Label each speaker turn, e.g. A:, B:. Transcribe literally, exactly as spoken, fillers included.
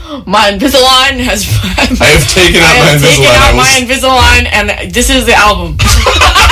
A: my Invisalign has.
B: I have taken out
A: I
B: my
A: have
B: Invisalign.
A: taken out
B: I will
A: my Invisalign, and this is the album.